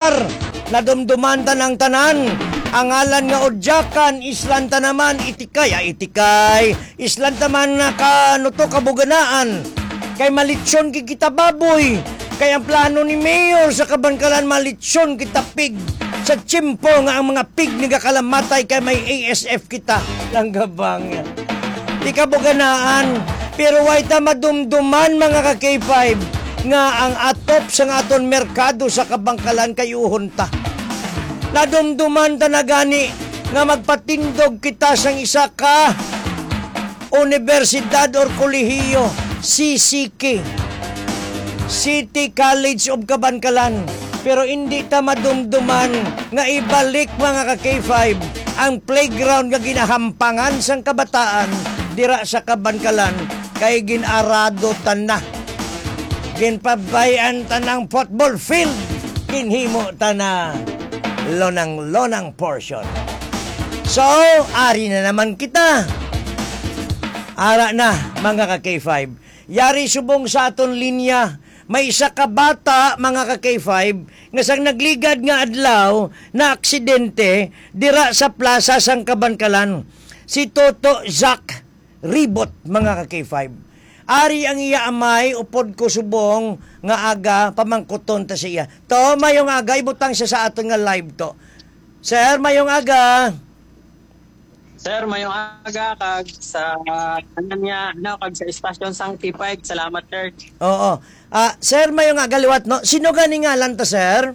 lugar na dumduman tanang tanan. Ang ngalan nga Udyakan, islan ta naman itikay, islan ta man na kabuganaan. Kay malitsyon kita baboy. Kay ang plano ni Mayor sa Kabangkalan, malitsyon kita pig. Sa tsimpo nga ang mga pig nagakalamatay kay may ASF kita. Langgabang yan. Di kabuganaan. Pero way ta madumduman mga ka-K5 nga ang atop sa nga aton merkado sa Kabangkalan kay uhon ta. Nadumduman ta na gani nga magpatindog kita sang isa ka universidad or kolehiyo, CCK, City College of Kabangkalan. Pero hindi ta madumduman nga ibalik mga ka-K5 ang playground nga ginahampangan sang kabataan dira sa Kabangkalan kay ginarado ta na. Ginpabayan ta ng football field, ginhimo ta na lonang portion. So, ari na naman kita. Ara na, mga ka-K5. Yari subong sa aton linya, may isa ka bata, mga ka-K5, nga sang nagligad nga adlaw na aksidente dira sa plaza sang Kabangkalan. Si Toto Zack Ribot, mga ka-K5. Ari ang iya amay, upod ko subong nga aga, pamangkuton ta siya. To, mayong aga, ibutang siya sa aton nga live to. Sir, mayong aga. Sir, mayong aga, kag sa kag sa estasyon sang T5. Salamat, sir. Oo. Sir, mayong aga, liwat, no? Sino gani ngalan to, sir?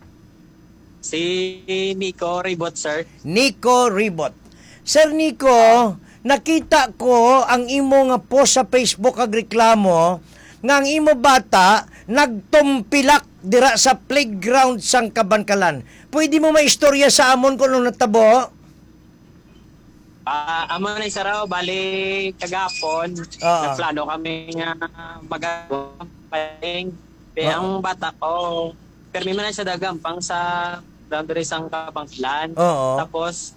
Si Nico Ribot, sir. Nico Ribot. Sir Nico, nakita ko ang imo nga post sa Facebook ag reklamo nga ang imo bata nagtumpilak dira sa playground sang Kabangkalan. Pwede mo maistorya sa amon kung anong natabo? Amo na isa raw, bali kagapon, nagplano kami nga magaling. Ang bata ko, permi man na siya dagampang sa boundary sang Kabangkalan. Tapos,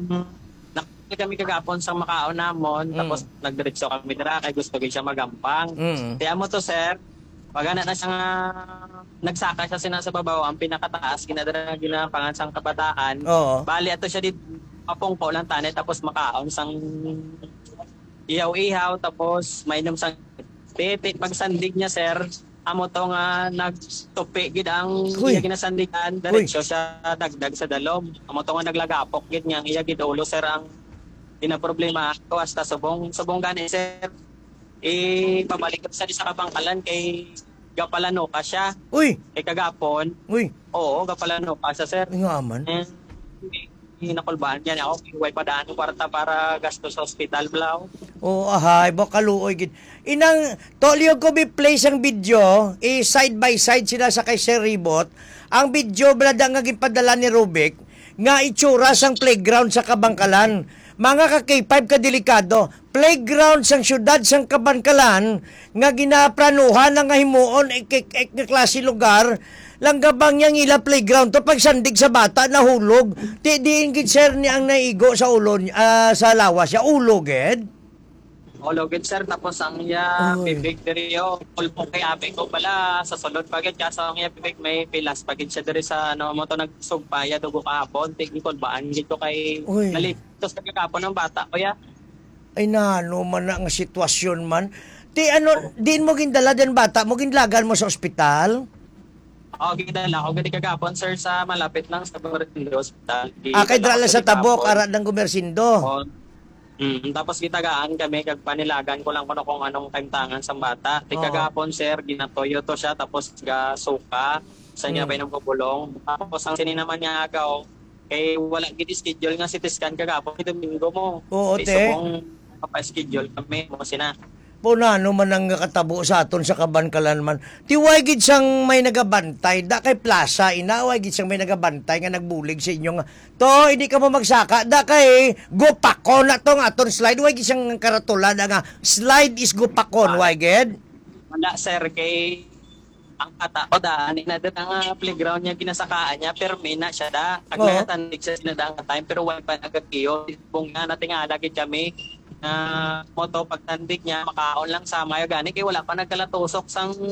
kami kagapon sa makaon namon, tapos nagdiretso kami dira kay gusto gyud siya magampang. Kaya mo to, sir, pagana na siya nga nagsaka siya sinasa babaw ang pinakataas kinadara ginampangan sang kabataan. Bali ato siya di papongko lang tani tapos makaon sang ihaw-ihaw tapos mainom sang tete pagsandig niya, sir. Amo to nga nagtupi gid ang iya ginasandigan, diretso siya dagdag sa dalom. Amo to nga naglagapok gid niya iya gid ulo, sir, ang problema ko hasta subong gani, sir. Pabalik sa di sa Kabangkalan kay gapalano ka siya. Uy, kay kagapon. Uy. Oo, gapalano ka siya, sir. Nga man. Nakulbaan niya ako, huwag padaan ng kwarta para gasto sa hospital, blaw. Oo, ahay, bakaluoy gid. Inang tolyo ko bi-play sang video, side by side sila sa kay Sir Ribot. Ang video blada nga gipadala ni Rubik nga itsura sang playground sa Kabangkalan. Mga ka-K5 kadelikado, playground sang syudad sang Kabangkalan nga ginaplanuhan nga himuon nga klase lugar. Langgabang yang ila playground to pagsandig sa bata nahulog. Diin gid, sir, ni ang naigo sa ulo sa lawas siya ulog gid. Ulog gid, sir, tapos ang iya bibig diri yo pulpong kay abe ko pala sa sulod pagid kasi ang iya bibig may pilas pagid siya diri sa mo to nagsugpaya dugo kahapon tigikon baan dito kay nalitos kagapon ng bata kuya. Ay nano man na nga sitwasyon man. Diin mo gindala den bata mo ginlagan mo sa ospital? Gidala ako gani kagapon, sir, sa malapit lang sa Gumersindo Hospital. Kay drala sa tabok ara ng Gumersindo. Tapos gitagaan kami kag panilagan ko lang kuno kung anong kaimtangan sa bata. Kagapon, sir, ginatoyo to siya tapos ga suka sa niya pa ng kubulong. Tapos ang sini naman niya agaw kay wala gid schedule nga CT scan kagapon Domingo mo. Oo, te. Kung pa-schedule kami mo sina. Punano man ang katabo sa aton sa Kabangkalan man. Tiway gid sang may nagabantay da kay plaza inaway gid sang may nagabantay nga nagbulig sa inyo nga to hindi ka mo magsaka da kay gupakon na tong aton slide way gid sang karatula nga slide is gupakon way gid. Wala, sir, kay ang katao da na ang playground niya ginasakaan niya pero may na siya da aglatandig siya sinadang time pero wala pa nagkiyo kung nga natingala gid kami moto pagtandig niya makaon lang sa mayo gani kay wala pa nagkalatusok sang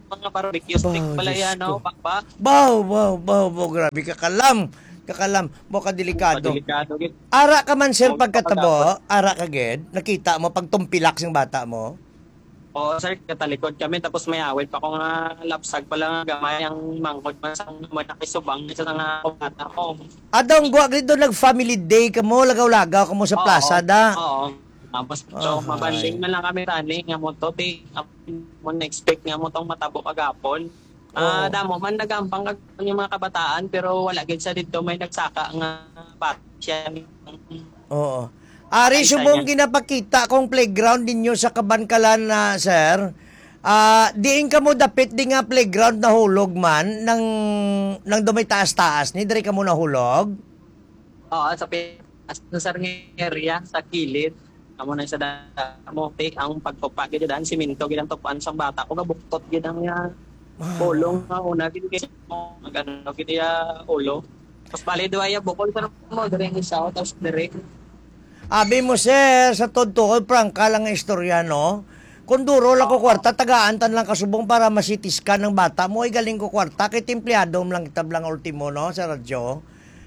mga barbecue stick pala Diyos yan, no? ko. Bakbak. Baw, grabe, kakalam, mo ka delikado. Delikado, gid. Ara ka man, sir, pagkatabo, ara ka, ged, nakita mo, pag tumpilak sing bata mo? Oo, sir, katalikod kami, tapos may awit pa ko nga lapsag pala nga gamay ang mangkod man sa mga nakisubang sa nga kumata ko. Adong guwag dito nag-family day ka mo, lagaw-lagaw ka mo sa plaza, da? Oo. Tapos, so, mabanding man lang kami tani, nga mo to, mo na-expect nga mo tong matabo kagapon. Damo man nagampang yung mga kabataan, pero wala gid sa dito, may nagsaka nga bata siya. Oo. Ari, subong ginapakita kong playground ninyo sa Kabankalan na, sir. Diin ka mo dapit di nga playground na hulog man nang dumay taas-taas ni diri ka mo nahulog? Oo, sa sir nga area sa kilid. Amo na sa damote ang pagpapag gid dan simento gid ang tupan sa bata ko gabuktot gid ang ulong nga una gid kay mo magano gid ya ulo. Tapos bali duaya bukol sa mo dire nga sa tapos dire. Abi mo, sir, sa totoo, prangka lang nga istorya, no? Kung duro lang ko kwarta, tagaan-tan lang kasubong para masitiskan ng bata mo, ay galing ko kwarta, kay templeyado lang kitablang ultimo, no, sa radyo.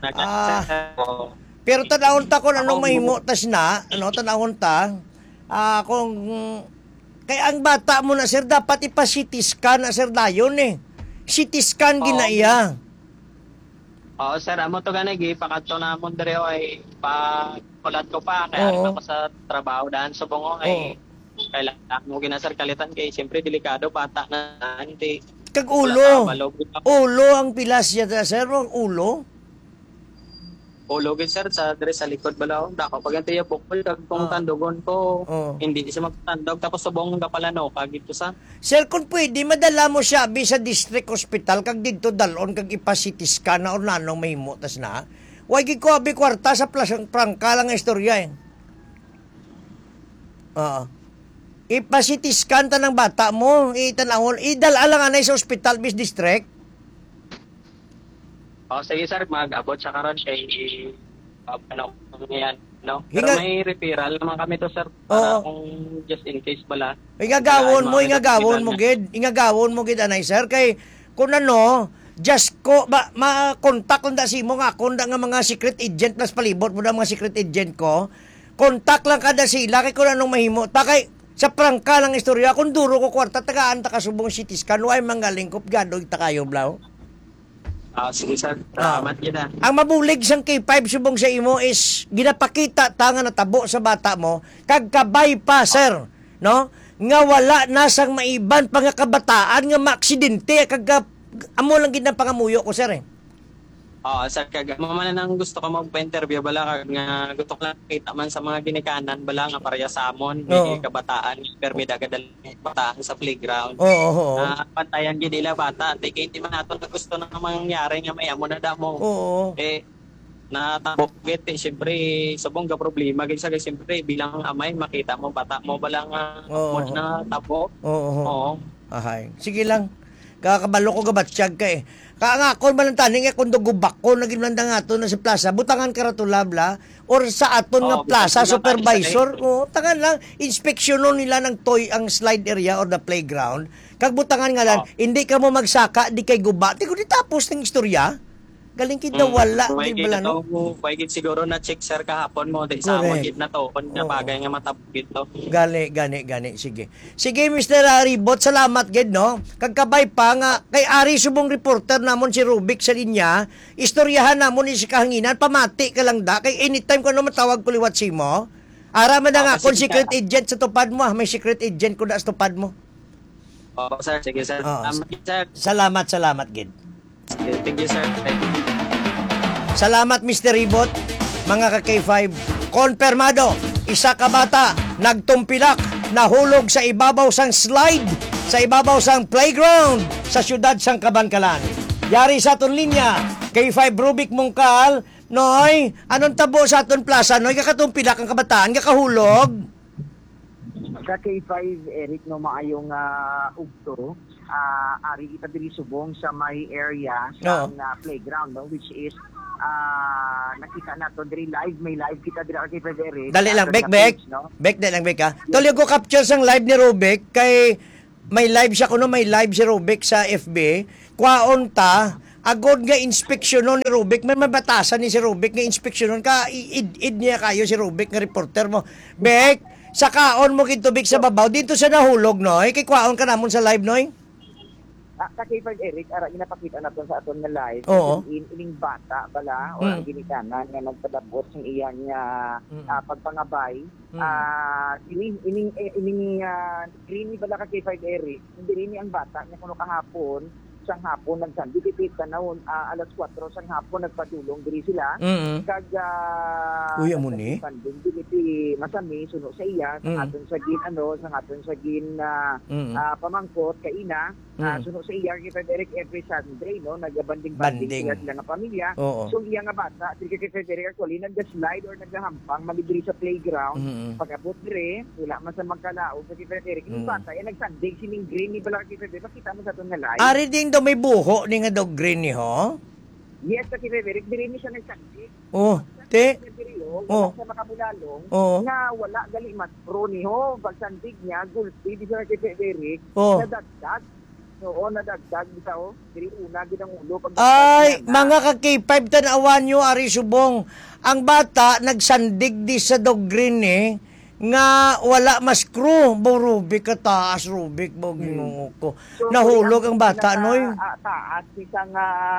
Pero tanahon ta kung anong mahimo tas na, ano, tanahon ta, kung, kaya ang bata mo na, sir, dapat ipasitiskan na, sir, dayon, eh. Sitiskan ginaiya. Oo, sir, amo to ganay pakato na mo dire ay kulat ko pa kaya ako sa trabaho daan subong ko ay kailangan mo ginasar kalitan kay siyempre delikado bata na hindi kag ulo ang pilas ya, sir, ulo gid sir sa dire sa likod bala dako pag antiya bukol kag kung tandogon ko hindi siya magtandog tapos subong ka pala no kag ito sa sir kung pwede madala mo siya sa district hospital kag didto dalon kag ipasitis ka na or nanong mahimo tas na way gid ko abi kwarta sa plasang prangka lang istorya ipasitis ka ta ng bata mo itanawon idala lang anay sa hospital bis district. Sige sir, mag-abot sa karon kay ano yan, no? Pero may referral naman kami to sir para kung just in case bala. Ingagawon mo gid anay sir kay kun ano just ko ma-contact lang si mo nga kun nga mga secret agent plus palibot mo na mga secret agent ko. Contact lang kada sila kay kun anong mahimo ta kay sa prangka lang istorya kun duro ko kwarta tagaan ta kasubong city scan way manggaling kop gado ta kayo blaw. Sige sir, salamat yun Ang mabulig sang K5 subong sa imo is ginapakita ta nga natabo sa bata mo kag kabay pa sir, no? Nga wala na sang maiban pa nga kabataan nga maaksidente kag amo lang gid na pangamuyo ko sir sir kag man nang gusto ko magpa-interview bala kag nga gusto ko lang kita man sa mga ginikanan bala nga pareha sa amon may kabataan permida kadal bataan sa playground. Pantayan gid ila bata di kay di man ato na gusto na mangyari nga may amo na damo. Natabok gid siyempre subong ga problema gid sa siyempre bilang amay makita mo bata mo bala nga mo na tabok. Sige lang. Kakabalo ko gabatsyag ka Kaangakon man lang taning kung dugubak ko naging landa nga to na sa plaza butangan karatulabla or sa aton nga plaza supervisor tangan lang inspeksyonon nila ng toy ang slide area or the playground kag butangan nga lang hindi ka mo magsaka di kay guba di ko di tapos ng istorya galing kita wala di bala no way gid siguro na check sir kahapon mo di sa mo gid na to kun nga bagay nga matabugit to gani sige Mr. Ribot salamat gid no kagkabay pa nga kay ari subong reporter namon si Rubik sa linya istoryahan namon ni si kahanginan pamati ka lang da kay anytime ko na matawag ko liwat si mo ara man nga kon secret agent sa tupad mo may secret agent ko na sa tupad mo sir sige sir salamat gid thank you sir Salamat Mr. Ribot, mga ka-K5. Konfirmado, isa ka bata nagtumpilak, nahulog sa ibabaw sang slide, sa ibabaw sang playground sa siyudad sang Kabankalan. Yari sa aton linya, K5 Rubik Mungkal, Noy, anong tabo sa aton plaza, Noy, kakatumpilak ang kabataan, kakahulog? Sa K5, Eric, no, maayong ugto, ari kita diri subong sa may area sa playground, no, which is nakita nato diri live may live kita diri kay February dali lang bek no? Bek dali lang bek ha tuloy ko capture sang live ni Rubik kay may live siya kuno, may live si Rubik sa FB. Kwaon ta, agod nga inspeksyonon ni Rubik, may mabatasan ni si Rubik nga inspeksyonon ka, id niya kayo si Rubik nga reporter mo. Bek, sa kaon mo kitubik sa babaw, dito sa nahulog, noy? Kay kwaon ka namon sa live, noy? Sa K5 Eric, ginapakita natin sa aton na live, Oo. ining bata bala, o ang ginikanan nga nagpadabot ng iyang pagpangabay, ining rini bala ka K5 Eric, hindi rini ang bata, niya kuno kahapon, sang hapon nagsandigipit tanawon alas 4 sang hapon nagpadulong diri sila kag uy amo ni dili masami suno sa iya sa aton sa gin pamangkot kaina suno sa iya kita Derek every Sunday no nagabanding sila nga pamilya. So iya nga bata diri kay Derek actually nagga-slide or naghahampang malibri sa playground pag-abot dire wala man sa magkalaog sa kay Derek yung bata ay nagsandig sining green ni bala kay Derek makita mo sa aton nga live ari ding daw may buho ni nga dog green ni ho? Yes, kasi Derek, diri ni siya nagsandig. Te? Sa makabulalong, nga wala gali mas pro ni ho, pagsandig niya, gulpi, di siya kay Derek, nadagdag. Nadagdag, bitaw, diri una, ginang ulo. Ay, mga ka-K5, tanawan nyo, Ari Subong, ang bata, nagsandig di sa dog green nga wala mas crew bo Rubik ka taas Rubik bo ginungo ko so, nahulog ang bata noy taas isang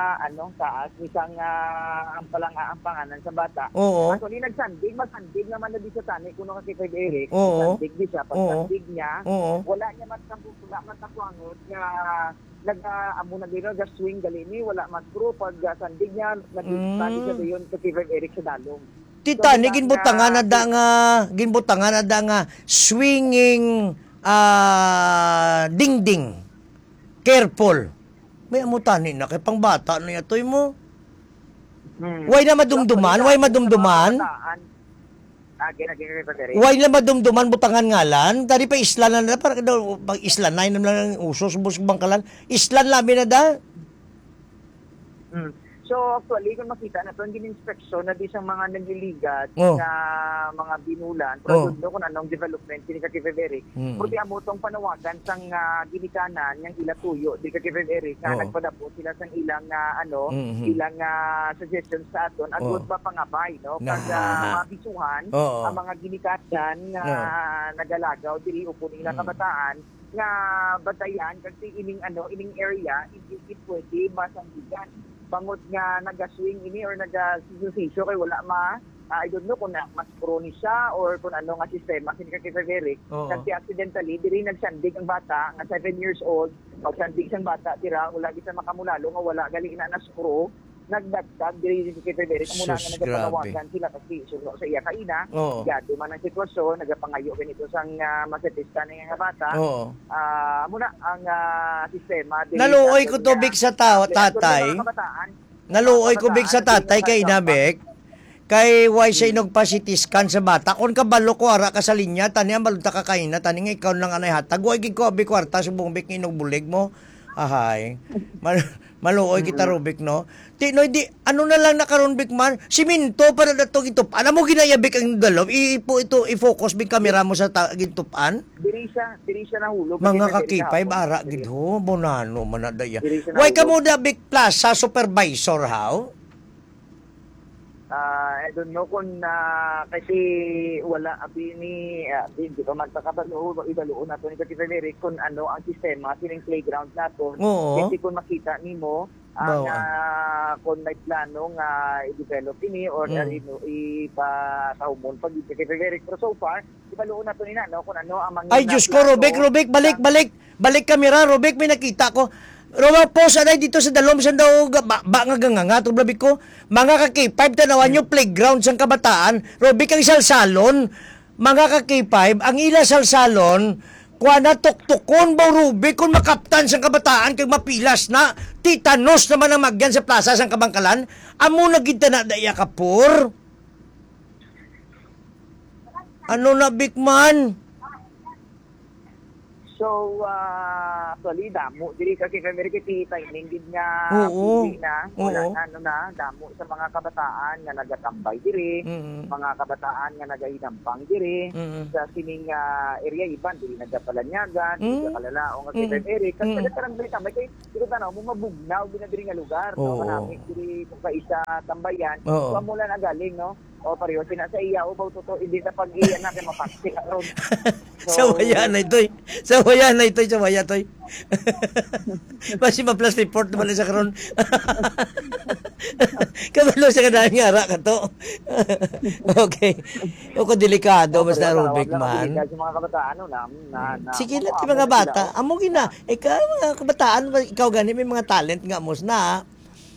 ang panganan sa bata actually nagsandig masandig naman na di sa tani kuno kasi kay Eric sandig di siya pagsandig niya wala niya matapwangot nga nag-amo na dito swing galini wala mas crew pag sandig niya nagtani sa diyon kay Eric sa dalong Titani ginbutangan na da nga swinging dingding. Careful. May amutani na kay pangbata na yatoy mo. Way na madumduman. Way na madumduman butangan ngalan. Dari pa islan na para daw pag islan na lang usos bus bangkalan. Islan labi na da. So actually, kung makita na ito, ang gin-inspeksyon na di sa mga nagliligat na mga binulan, pero doon kung anong development, hindi ka kiveveri. Pwede amo itong panawagan sang ginikanan, yung ilatuyo, di ka kiveveri, na nagpadapos sila sang ilang, ilang suggestions sa aton, at doon pa pangabay, no? Pag mabisuhan, ang mga ginikanan na nagalagaw, diri upo nila kabataan, nga batayan, kasi ining area, hindi pwede masandigan. Bangot nga naga-swing ini or naga-sisyo kay wala I don't know kung mas prone siya or kung ano nga sistema kasi Derek kasi accidentally diri nagsandig ang bata nga 7 years old magsandig sang bata tira wala gid sa makamulalo nga wala gali na screw nagdagdag diri kay Derek muna nga nagapanawagan sila kasi suno sa iya kaina gado man ang sitwasyon nagapangayo ganito sang masetista na nga bata muna ang sistema naluoy ko tubig sa tatay naluoy ko big sa tatay kay inabek kay why siya inogpa-CT-scan sa bata kon kabalo ko ara ka sa linya tani ang balunta ka kaina tani nga ikaw lang anay hatag way gid ko abi kwarta subong bik inogbulig mo ahay maluoy kita Rubik no tinoy di ano na lang nakaron bik man siminto para dato gitupan mo ginayabik ang dalob i-focus big camera mo sa gitupan diri siya nahulog mga ka-K5 ara gid ho bonano man daya why ka mo da big plaza supervisor how I don't know kung kasi wala ni hindi pa magpakabalo ibaluon nato ni Kati Derek kung ano ang sistema sining playground nato kasi kung makita nimo ang kung may plano nga i-develop ini or ipatahumon pag Kati Derek pero so far ibaluon nato ni no kung ano ang ay Diyos ko Rubik balik kamera Rubik may nakita ko Roma po sanay dito sa dalom sa daw ba nga ganganga tublabi ko mga ka-K5 tanawan nyo playground sang kabataan Rubik ang salsalon mga ka-K5 ang ila salsalon kuha na tuktukon ba Rubik kung makaptan sang kabataan kag mapilas na titanos naman ang magyan sa plaza sang kabangkalan amo nagita na daya kapur ano na bikman So, actually, damo. Dili ka kay Amerika timing din nga Oo. pili na. Wala Oo. na, ano na, damo sa mga kabataan nga nagatambay diri, Mm. mga kabataan nga nagahinampang diri, Mm. sa sining area iban, dili nagkapalanyagan, dili kalala, o nga kay Mm. Eric. Kasi Mm. nagkarang balita, may kay, ito tanaw, mo mabugnaw, binadiri nga lugar, Oo. no? Manamik, diri, kung kaisa tambayan, Oo. so amula na galing, no? O pareho, sina sa iya, ubaw totoo, hindi na pag-iya na kay mapaksi aron. Sa waya na ito'y. Sa waya na ito'y. Sa waya to'y. Basi ma-plus report naman sa karon. Kabalo sa kadaan nga ara ka to. Okay. O ko delikado mas na Rubik man. Sa mga kabataan, ano, Sige lang yung mga bata. Amo gina. Ikaw mga kabataan, ikaw gani may mga talent nga mos na.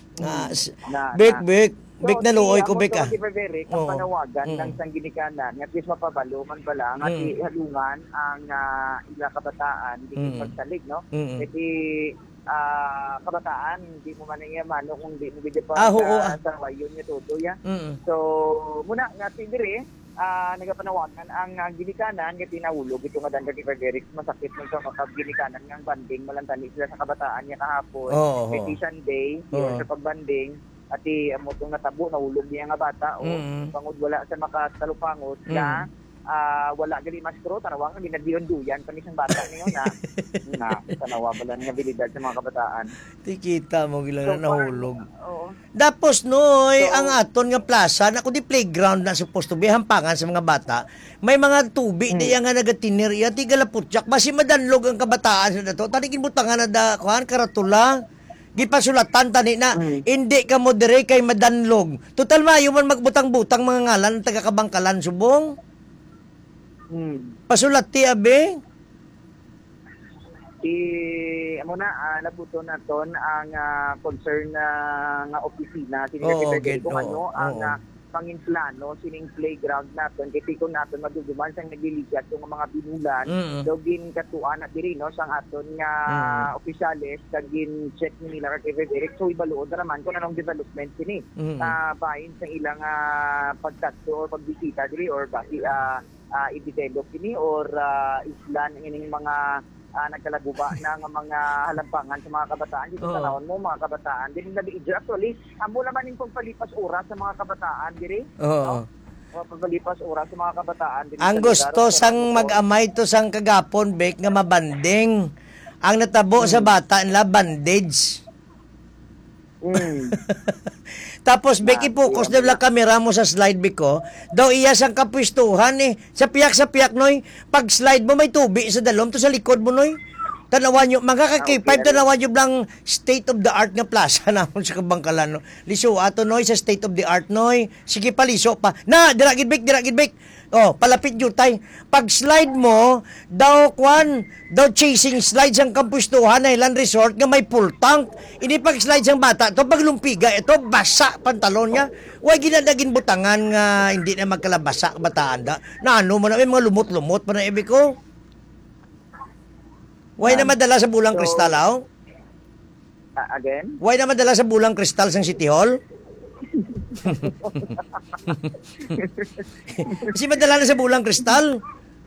Bek. Bek na luoy ko bek ah. So, ang panawagan Mm. ng sangginikanan, nga please mapabalo man bala, nga halungan ang ila kabataan, hindi pagsalig, no? Kasi kabataan, hindi mo man niya mano kung hindi mo bigyan pa sa wayon niya tutuya. So, muna nga sigiri, nagapanawagan ang ginikanan nga tinahulog ito nga danda kay Frederick masakit mo sa ginikanan nga banding malantani sila sa kabataan niya kahapon. Petition day, sa pagbanding at amo tong natabo nahulog niya nga bata o pangud wala sa makatalupangod na wala gali mastro tarawang nga ginadiyon-duyan kami sang bata niyo na tanawa bala nga abilidad sa mga kabataan. Tikita mo gilang na nahulog. Oo. Tapos noy, ang aton nga plaza na kundi playground na supposed to be hampangan sa mga bata. May mga tubig di nga nagatinir iya tigalaputyak basi madanlog ang kabataan sa dato. Tani gibutangan na da kuan karatula. Gipasulatan tani na hindi ka mo dire kay madanlog. Total mayo man magbutang-butang mga ngalan taga Kabangkalan subong. Pasulat ti abe. Amo na nabuto naton ang concern nga opisina kung ano ang panginplano sining playground naton kay tikon naton maduduman sang nagliligat yung mga binulan dogin katuan at diri no sang aton nga opisyales kagin check nila kay Frederick so ibaluod naman kung anong development sini bahin sa ilang pagtatto or pagbisita diri or i-develop kini or islan ining mga nagkalaguba na nga mga halampangan sa mga kabataan dito sa taon mo mga kabataan din na actually amo naman ning pagpalipas oras sa mga kabataan diri pagpalipas oras sa mga kabataan diri ang gusto sang mag-amay to sang kagapon bek nga mabanding ang natabo sa bata nila bandage. Tapos beki focus na lang kamera mo sa slide biko daw iya sang kapwistuhan sa piyak noy pag slide mo may tubig sa dalom to sa likod mo noy tanawan nyo mga ka-K5 tanawan nyo lang state of the art nga plaza namon sa Kabangkalan no. Liso ato noy sa state of the art noy sige paliso pa na diragid bik palapit yun tay pag slide mo daw chasing slide sang kampustuhan na ilan resort nga may full tank ini pag slide sang bata to pag lumpiga ito basa pantalon niya way ginadagin butangan nga hindi na magkalabasa bataan da na ano mo na may mga lumot pa na ibig ko way na madala sa bulang kristal again way na madala sa bulang kristal sang City Hall. Kasi madala na sa bulang kristal.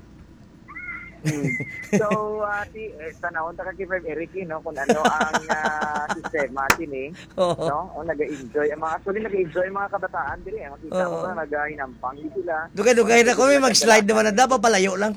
So, tanawon ta kay Eric no kung ano ang sistema sini no o naga-enjoy ang mga actually nag-enjoy ang mga kabataan diri makita mo na nagahinampang sila. Dugay na ko may mag-slide naman na dapat palayo lang.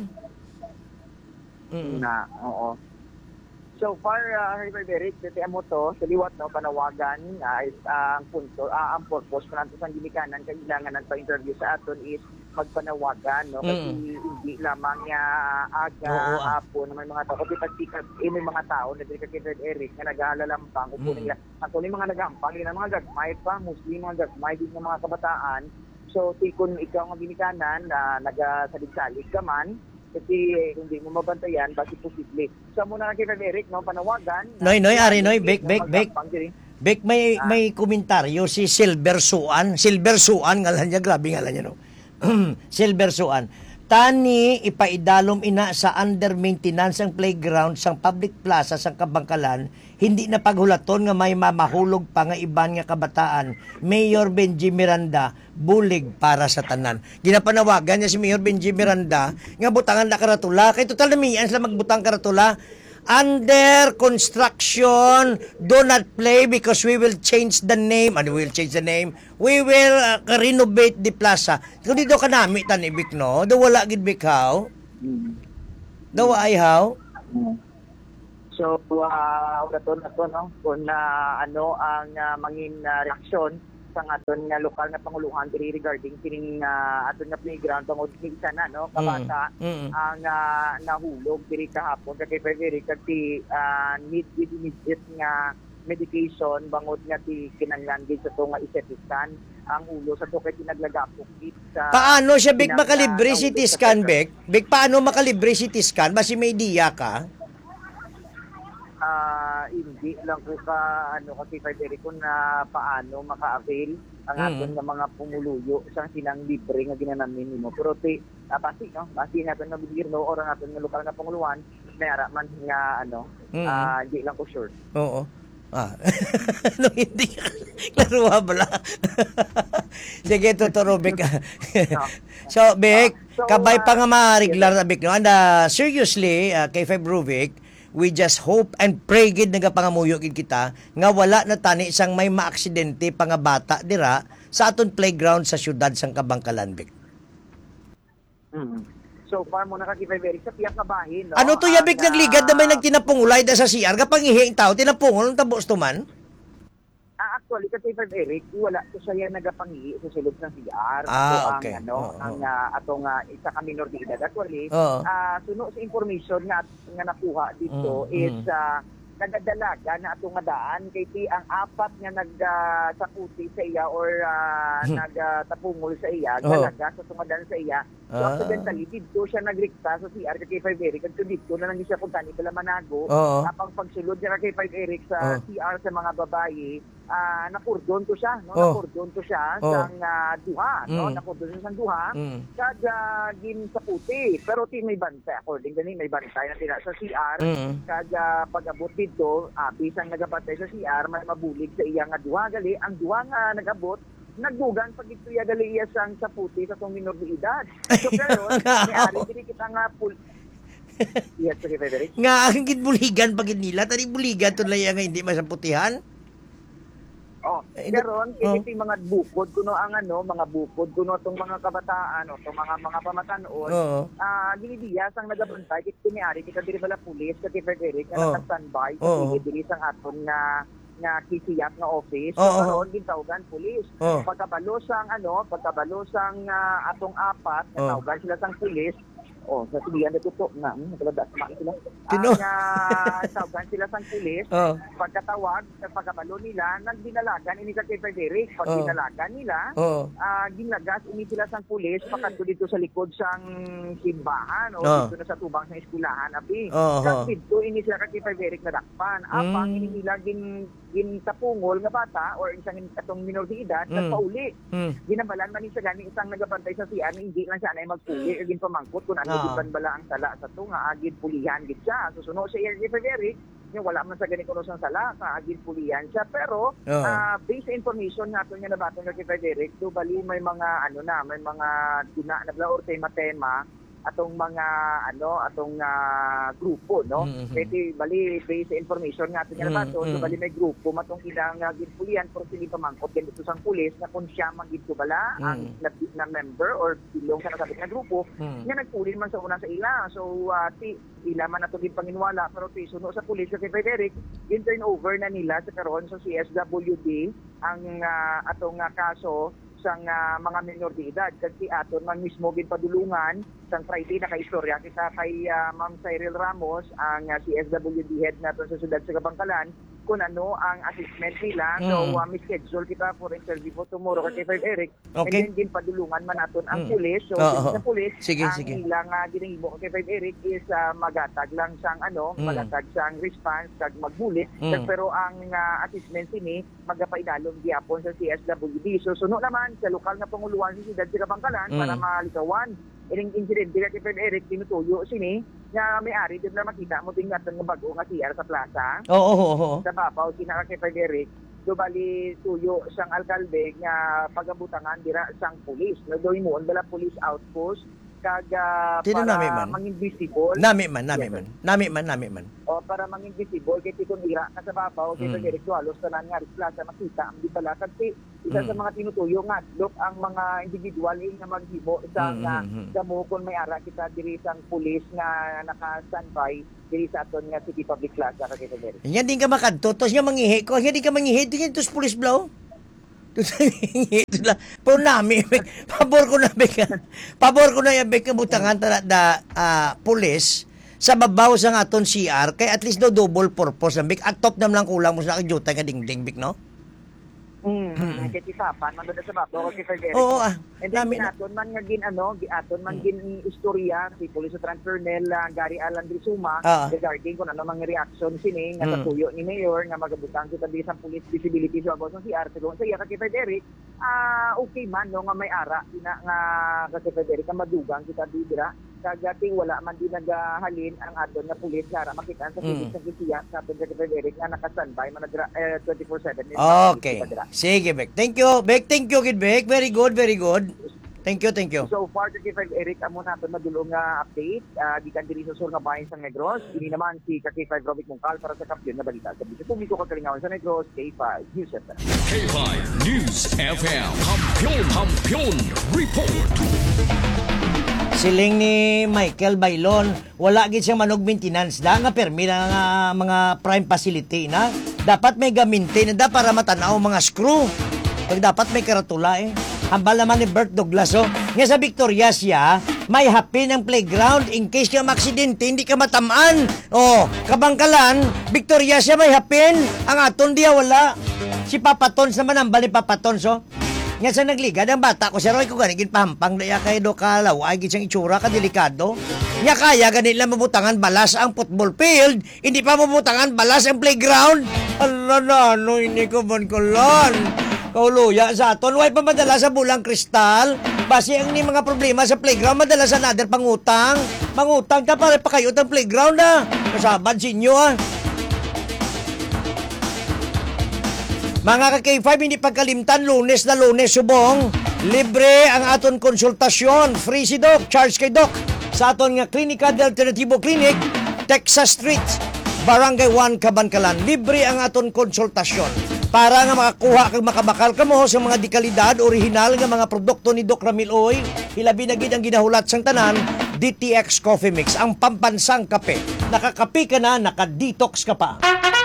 Oo. So far, Eric, amo to, sa liwat no, panawagan, ang punto, ang purpose ko natin sa ginikanan, kailangan ng pa-interview sa aton is magpanawagan, no? Kasi hindi lamang hapon na may mga tao, kasi pagsikat, may mga tao na dito kay Eric na nag-aalalampang, upo nila. Actually, mga nag-aampang, yun ang mga gagmay pa, Muslim, mga gagmay din ng mga kabataan. So, kung ikaw ang ginikanan, nag-salig-salig ka man, kasi hindi mo mabantayan basi posible. So muna kay Eric no panawagan. Noy bek. Bek may komentaryo si Silver Suan ngalan niya grabe ngalan niya no. Silver Suan. Tani ipaidalom ina sa under maintenance ang playground sang public plaza sang Kabangkalan, hindi na paghulaton nga may mamahulog pa nga iban nga kabataan. Mayor Benji Miranda, bulig para sa tanan. Ginapanawagan niya si Mayor Benji Miranda nga butangan na karatula. Kay total na miyan sila magbutang karatula. Under construction, do not play because we will change the name. Ano we will change the name? We will renovate the plaza. Kung dito ka nami tanibik, no? Do wala gid bikaw? Do ay how? So, uraton na to, no? Kung ano ang mangin reaksyon sa aton nga lokal na panguluhan diri regarding kining aton nga playground tungod isa na, no? Kabata ang nahulog diri kahapon kay very kay need immediate nga medication bangod nga ti kinanglan gid sa to nga isetiskan ang ulo sa to kay tinaglagapok gid sa paano siya big makalibre CT scan big paano makalibre CT scan basi may idea ka? Hindi lang ko kasi Federico na paano maka-avail ang aton nga mga pumuluyo sa sinang libre nga ginanamin nimo. Pero basi natin nga gobyerno o ang aton nga lokal nga panguluhan mayara man nga hindi lang ko sure. Oo. No, hindi klaruha bala. Sige, tuturo Bek. So Bek, kabay pa nga mariglar na Bek, no? And seriously, kay Februvic, we just hope and pray gid nagapangamuyo gid kita nga wala na tani isang may maaksidente pa nga bata dira sa aton playground sa syudad sang Kabangkalan, Bek. So far mo nakakipay very sa piyak nga bahin, no? Ano to yabik nagligad na may nagtinapungulay da sa CR kapag ihing tao tinapungol ng tabos to man? Actually, kasi Eric, wala ko siya nagapangi sa sulod ng CR. Okay. Ang atong isa ka minor de edad. Actually, suno sa information nga nakuha dito is nagadalaga na atong daan kay ti ang apat nga nagsakuti sa iya or nagtapungol sa iya, dalaga sa tumadan sa iya. So accidentally dito siya nagrikta sa CR kay 5 Eric kadto dito na lang siya punta ni Bala Manago apang pagsulod niya kay 5 Eric sa CR sa mga babaye. Nakurdon to siya, no? Nakurdon to siya sang duha, no? Nakurdon siya sang duha. Kada gin sa puti, pero ti may bantay according gani may bantay na tina sa CR. Kada pag-abot dito, bisang nagapatay sa CR, may mabulig sa iya nga duha gali, ang duha nga nagabot nagdugan pag ito iya gali iya sang sa puti sa tong minor de edad. So pero may ari diri kita nga Yes, okay, Frederick. Nga ang gitbuligan pagid nila, tani buligan to laya nga hindi masaputihan. Karon iti mga bukod kuno ang mga bukod kuno tong mga kabataan o tong mga pamatanon ginibiya sang nagabantay kit kiniari kita diri bala pulis kay Frederick nga standby diri sang aton nga kisiyap nga office karon gintawgan pulis pagkabalo sang atong apat tawgan sila sang pulis sa sibiyan na tutok na. Nakalada sa maki sila. Tawagan sila sang pulis. Pagkatawag, sa pagkabalo nila, nagdinalagan ini kay Frederick. Pag dinalagan nila, ginagas ini sila sang pulis, pakadto dito sa likod sang simbahan o dito na sa tubang sa eskwelahan. Kasi dito ini sila kay Frederick nadakpan. Apang ini nila gintapungol nga bata or isang atong minor de edad nagpauli. Ginabalan man ni siya gani isang nagabantay sa CR, hindi lang siya anay magpuli o ginpamangkot kung giban bala ang sala sa to nga agid pulihan gid siya. Susuno sa Air Frederick, wala man sa ganito sang sala sa agid pulihan siya pero based sa information nato nga nabaton kay Frederick, do bali may mga may mga duna na bala or tema atong mga grupo, no? Pwede bali based sa information nga ato nga nabaton, bali may grupo matong ilang ginpulian pero sili pamangkot ganito sang pulis na kung siya magito bala ang na member or bilong sa nasabit nga grupo nga nagpuli man sa una sa ila. So ila man nato gid panginwala pero suno sa pulis kay Frederick turn over na nila sa karon sa CSWD ang atong kaso sang mga minor de edad kasi aton man mismo ginpadulungan sang Friday na kaistorya kita kay Ma'am Cyril Ramos ang CSWD head naton sa siyudad sa Kabangkalan kung ano ang assessment nila. So, may schedule kita for interview for tomorrow kay 5 Eric. Okay. And then, din padulungan man natin ang pulis. So, sa pulis, ang ilang ginahimo kay 5 Eric is magatag lang siyang magatag siyang response kag magbulit. Pero ang assessment ini magapainalom gyapon sa CSWD. So, suno naman sa lokal na panguluan sa siyudad sa Bangkalan para malikawan. Ining incident dira kay Fred Eric tinutuyo sini nga may-ari din na makita mo tingnan nga bago nga CR sa plaza. Oo. Sa babaw sina kay Fred Eric do bali tuyo siyang alkalde nga pagabutangan dira sang pulis. Nagdoy mo dala police outpost kag para mangin visible. Nami man. O para mangin visible kay titong ira ka sa babaw kay Fred Eric halos tanan nga plaza makita ang bitala kasi isa sa mga tinutuyo nga look ang mga individual nga maghimo sa damo kon may ara kita diri sang pulis nga naka-standby diri sa aton nga City Public Plaza kay Fred Eric. Nya din ka makadto nya mangihi ko, nya din ka mangihi din tos pulis blow. Pero nami pabor ko na yabek ka butangan da pulis sa babaw sa aton CR kay at least double purpose ang big at top nam lang kulang mo sa kajuta nga dingding big no. Kitisapan man doon sa babaw kay Fred Eric. Oo, and then aton man nga gin istorya si Police Transfernel Gary Alan Drisuma regarding kung ano mga reaction sini nga tuyo ni Mayor nga magabutang kita sa police visibility sa babaw sa CR so sa iya kay Fred Eric okay man no nga may ara nga kay Fred Eric nga madugang kita dira kagati wala man din nagahalin ang aton nga pulis para makita sa pulis sa kisiya sa aton kay Fred Eric nga naka-standby man 24/7. Okay. Sige, Bek. Thank you, Bek. Thank you, Kid Bek. Very good. Thank you. So far, kay Fred Eric, amo natin madulong nga update. Gikan diri sa sur nga bahin sa Negros. Ini naman si K5 Robic Mungkal para sa Kampiyon na Balita. Sa bisyo publiko kagalingawan sa Negros, K5 News FM. K5 News FM. Kampiyon Report. Siling ni Michael Bailon, wala gid siyang manog maintenance da nga permi nga mga prime facility na. Dapat may gaminti na da para matanaw mga screw. Pag dapat may karatula Hambal naman ni Bert Douglas nga sa Victoria siya, may happy ng playground in case ka maksidente, hindi ka matamaan. Kabangkalan, Victoria siya may hapin. Ang aton diya wala. Si Papa Tons naman hambal ni Papa Tons Nga sa nagligad ang bata ko, si Roy ko ganigin pahampang daya kay do kalaw, ay gitsang itsura ka delikado. Nga kaya ganit lang mabutangan balas ang football field, hindi pa mabutangan balas ang playground. Ano, hindi ko bankulan. Kauluya sa aton, way pa madala sa bulang kristal. Basi ang ni mga problema sa playground, madala sa another pangutang. Mangutang ka para pa kayo ng playground Kasabad sinyo Mga ka-K5, hindi pagkalimtan, Lunes na Lunes subong. Libre ang aton konsultasyon. Free si Doc, charge kay Doc. Sa aton nga Klinika del Alternativo Clinic, Texas Street, Barangay 1, Kabangkalan. Libre ang aton konsultasyon. Para nga makakuha kag makabakal ka mo sa mga dekalidad, original nga mga produkto ni Doc Ramil Oy. Hilabi na gid ang ginahulat sang tanan, DTX Coffee Mix, ang pambansang kape. Nakakape ka na, nakadetox ka pa.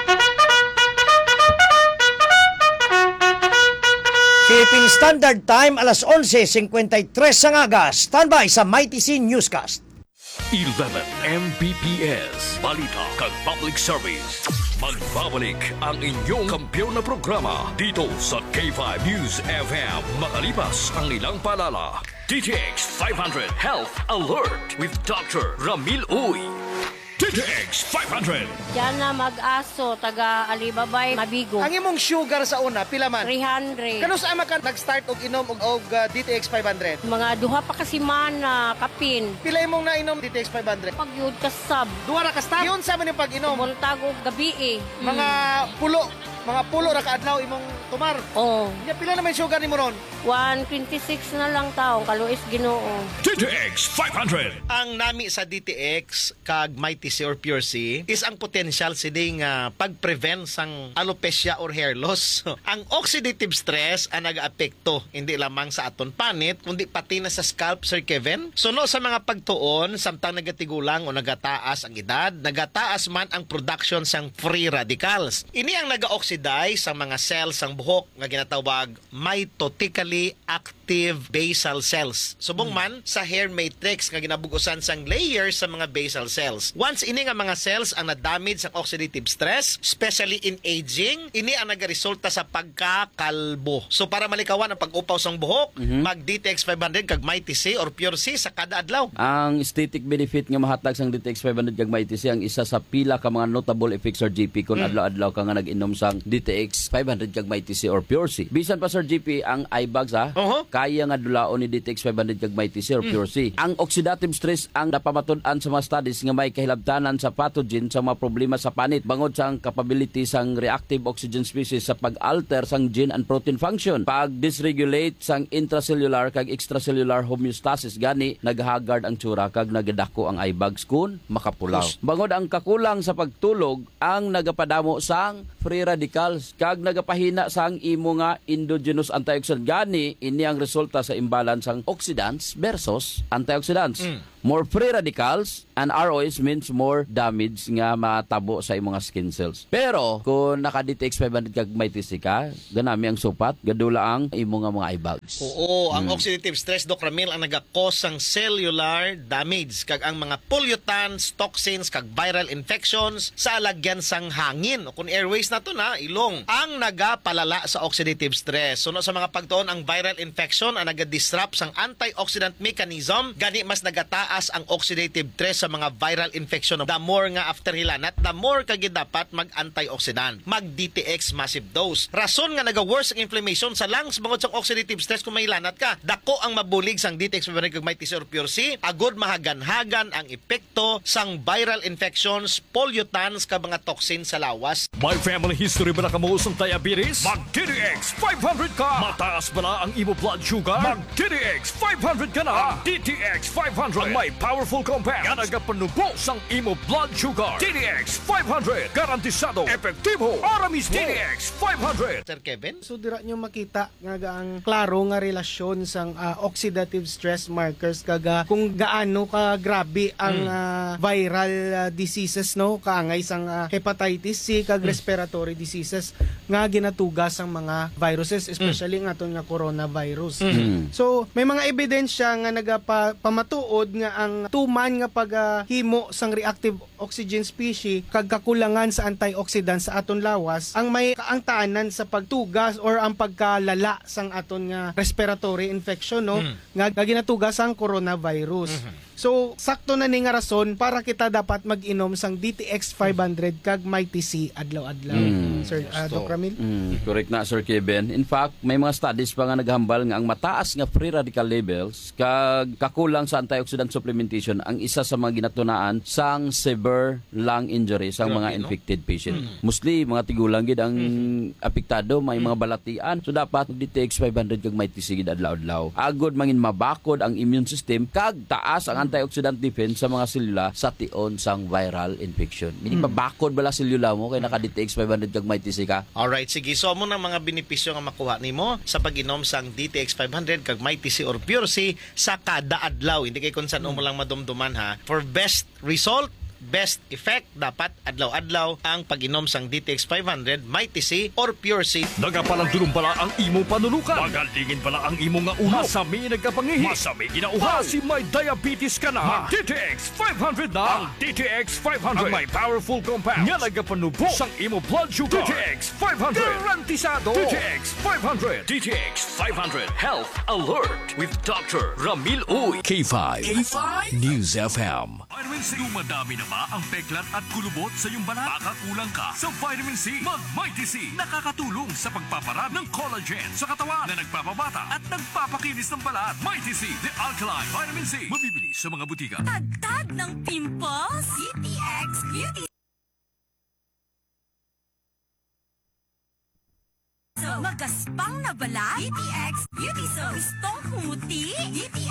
Philippine Standard Time, alas 11:53 sa ngagas. Standby sa Mighty C Newscast. 11 Mbps, balita kag public service. Magbabalik ang inyong kampiyon na programa dito sa K5 News FM. Makalipas ang ilang paalala. DTX 500 Health Alert with Dr. Ramil Uy. DTX 500. Diyan na mag-aso, taga Alibabay, Mabigo. Ang imong sugar sa una, pila man? 300. Kano sa ama ka nag-start og inom og DTX 500? Mga duha pa kasi man na kapin. Pila imong nainom DTX 500? Pag yun ka sab. Duha ra ka stop. Yun sa man yung pag-inom. Buntag og gabi Mga pulo ra ka adlaw imong tumar. Ya pila naman sugar nimo ron? 126 na lang taong kaluis Ginoo. DTX 500. Ang nami sa DTX kag Mighty C or Pure C is ang potential siding pag-prevent sang alopecia or hair loss. Ang oxidative stress ang nag-aapekto hindi lamang sa aton panit kundi pati na sa scalp, Sir Kevin. Suno sa mga pagtuon samtang nagatigulang o nagataas ang edad, nagataas man ang production sang free radicals. Ini ang naga-oxidize oxidize ang mga cells sang buhok nga ginatawag mitotically active basal cells. Subong man sa hair matrix nga ginabugusan sang layers sa mga basal cells. Once ini nga mga cells ang na-damage sa oxidative stress, especially in aging, ini ang nagaresulta sa pagkakalbo. So para malikawan ang pag-upaw sang buhok, mag DTX 500 kag Mighty C or Pure C sa kada adlaw. Ang aesthetic benefit nga mahatag sang DTX 500 kag Mighty C ang isa sa pila ka mga notable effects Sir GP kung adlaw-adlaw ka nga nag-inom sang DTX 500 kag Mighty C or Pure C. Bisan pa Sir GP ang eye bags kaya nga dulaon ni DTX 500 kag Mighty C or Pure C. Ang oxidative stress ang napamatud-an sa mga studies nga may kahilabtanan sa pathogen sa mga problema sa panit bangod sa ang capability sang reactive oxygen species sa pag-alter sang gene and protein function, pag-dysregulate sang intracellular kag extracellular homeostasis gani naghagard ang tsura kag nagadako ang eye bags kun makapulaw. Bangod ang kakulang sa pagtulog ang nagapadamo sang free radicals kag nagapahina sang imo nga endogenous antioxidant gani ini ang resulta sa imbalance sang oxidants versus antioxidants. More free radicals and ROS means more damage nga matabo sa imong skin cells. Pero kung naka-DTX 500 kag Mighty C ka, ganami ang supat, gadula ang imong nga mga eye bags. Oo, ang oxidative stress, Doc Ramil, ang nagakos sang cellular damage kag ang mga pollutants, toxins kag viral infections sa alagyan sang hangin o kung airways na to na ilong ang nagapalala sa oxidative stress. Suno sa mga pagtuon ang viral infection ang naga-disrupt sang antioxidant mechanism gani mas nagataas ang oxidative stress sa mga viral infection. The more nga after hilanat, the more kagid dapat mag-antioxidant, mag-DTX massive dose. Rason nga naga-worse ang inflammation sa lungs bangod sa oxidative stress kung may hilanat ka. Dako ang mabulig sang DTX 500 kag Mighty C or Pure C, agod mahagan-hagan ang epekto sang viral infections, pollutants kag mga toxins sa lawas. May family history ba na kamuusang diabetes? Mag-DTX 500 ka! Mataas ba na ang imo blood sugar? Mag-DTX 500 ka na! Ang DTX 500 ang may powerful compounds nga nagapanubo sang imo blood sugar. DTX 500 garantisado, epektibo, aramis DTX 500. Sir Kevin? So dira nyo makita nga ang klaro nga relasyon sang oxidative stress markers kaga kung gaano ka grabe ang viral diseases no kaangay sang hepatitis C kag respiratory diseases nga ginatugas ang mga viruses especially nga aton nga coronavirus. So may mga ebidensya nga nagapamatuod nga ang tuman nga paghimo sang reactive oxygen species kag kakulangan sa antioxidants sa aton lawas ang may kaangtanan sa pagtugas or ang pagkalala sang aton nga respiratory infection no nga ginatugas ang coronavirus. So sakto na ni nga rason para kita dapat mag-inom sang DTX 500 kag Mighty C adlaw-adlaw. Sir Doc Ramil? Correct na Sir Kevin. In fact, may mga studies pa nga naghambal nga ang mataas nga free radical levels kag kakulang sa antioxidant supplementation ang isa sa mga ginatunaan sang severe lung injury sang mga infected patient. Mostly mga tigulang gid ang apektado, may mga balatian. So dapat DTX 500 kag Mighty C gid adlaw-adlaw. Agod mangin mabakod ang immune system kag taas ang antioxidant defense sa mga selula sa tion sang viral infection. Meaning mabakod bala selula mo kay naka DTX 500 kag Mighty C ka. Alright, sige. So mo nang mga benepisyo nga makuha nimo sa pag-inom sang DTX 500 kag Mighty C or Pure C sa kada adlaw. Hindi kay kung saan mo lang madumduman ha. For best result, best effect, dapat adlaw-adlaw ang pag-inom sang DTX 500, Mighty C or Pure C. Nagapalandulong pala ang imong panulukan. Magalingin pala ang imong nga uhaw. Masami nagkapangihi. Masami ginauhaw. Si may diabetes ka na. DTX 500 na. Ang DTX 500 ang may powerful compounds nga nagapanubo sang imo blood sugar. DTX 500 garantisado. DTX 500. DTX 500 Health Alert with Dr. Ramil Uy. K5 News FM. Vitamin C. Dumadami na ba ang peklat at kulubot sa iyong balat? Baka kulang ka sa vitamin C. Mag-Mighty C. Nakakatulong sa pagpaparami ng collagen sa katawan na nagpapabata at nagpapakinis ng balat. Mighty C, the alkaline vitamin C. Mabibili sa mga butika. Tagtag ng pimples? DTX Beauty So, magaspang na balat? DTX Beauty So. Gustong kumuti? DTX